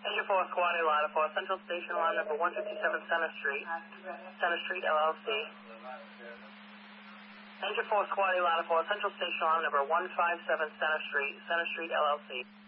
Engine 4 Squad Ladder for Central Station line number 157 Center Street, LLC. Engine 4 Squad Ladder for Central Station line number 157 Center Street, LLC.